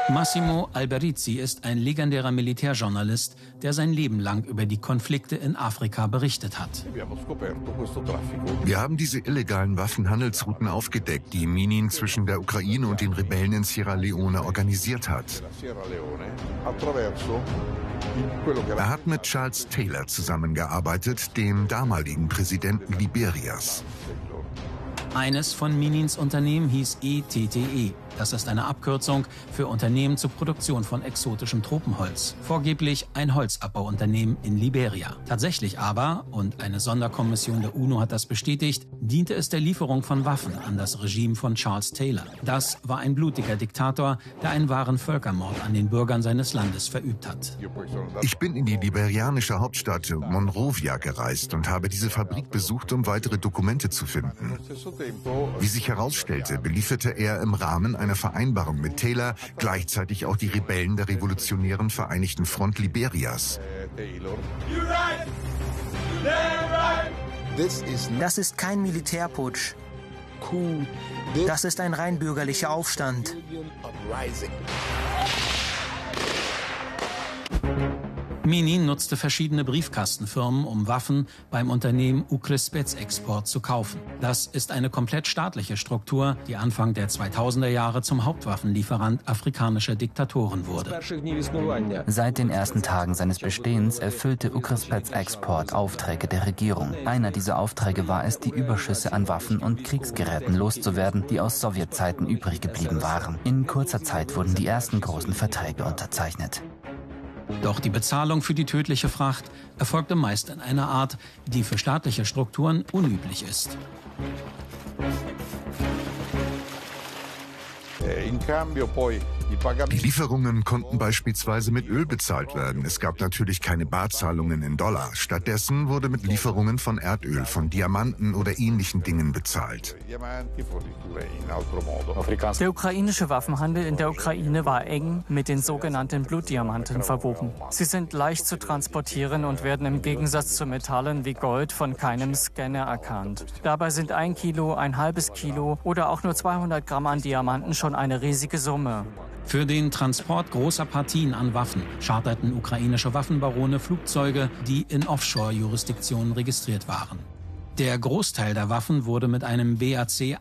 Massimo Alberizi ist ein legendärer Militärjournalist, der sein Leben lang über die Konflikte in Afrika berichtet hat. Wir haben diese illegalen Waffenhandelsrouten aufgedeckt, die Minin zwischen der Ukraine und den Rebellen in Sierra Leone organisiert hat. Er hat mit Charles Taylor zusammengearbeitet, dem damaligen Präsidenten Liberias. Eines von Minins Unternehmen hieß ETTE. Das ist eine Abkürzung für Unternehmen zur Produktion von exotischem Tropenholz. Vorgeblich ein Holzabbauunternehmen in Liberia. Tatsächlich aber, und eine Sonderkommission der UNO hat das bestätigt, diente es der Lieferung von Waffen an das Regime von Charles Taylor. Das war ein blutiger Diktator, der einen wahren Völkermord an den Bürgern seines Landes verübt hat. Ich bin in die liberianische Hauptstadt Monrovia gereist und habe diese Fabrik besucht, um weitere Dokumente zu finden. Wie sich herausstellte, belieferte er im Rahmen einer Vereinbarung mit Taylor gleichzeitig auch die Rebellen der Revolutionären Vereinigten Front Liberias. Das ist kein Militärputsch. Das ist ein rein bürgerlicher Aufstand. Minin nutzte verschiedene Briefkastenfirmen, um Waffen beim Unternehmen Ukryspec-Export zu kaufen. Das ist eine komplett staatliche Struktur, die Anfang der 2000er Jahre zum Hauptwaffenlieferant afrikanischer Diktatoren wurde. Seit den ersten Tagen seines Bestehens erfüllte Ukryspec-Export Aufträge der Regierung. Einer dieser Aufträge war es, die Überschüsse an Waffen und Kriegsgeräten loszuwerden, die aus Sowjetzeiten übrig geblieben waren. In kurzer Zeit wurden die ersten großen Verträge unterzeichnet. Doch die Bezahlung für die tödliche Fracht erfolgte meist in einer Art, die für staatliche Strukturen unüblich ist. Die Lieferungen konnten beispielsweise mit Öl bezahlt werden. Es gab natürlich keine Barzahlungen in Dollar. Stattdessen wurde mit Lieferungen von Erdöl, von Diamanten oder ähnlichen Dingen bezahlt. Der ukrainische Waffenhandel in der Ukraine war eng mit den sogenannten Blutdiamanten verwoben. Sie sind leicht zu transportieren und werden im Gegensatz zu Metallen wie Gold von keinem Scanner erkannt. Dabei sind 1 Kilo, ein halbes Kilo oder auch nur 200 Gramm an Diamanten schon eine riesige Summe. Für den Transport großer Partien an Waffen charterten ukrainische Waffenbarone Flugzeuge, die in Offshore-Jurisdiktionen registriert waren. Der Großteil der Waffen wurde mit einem BAC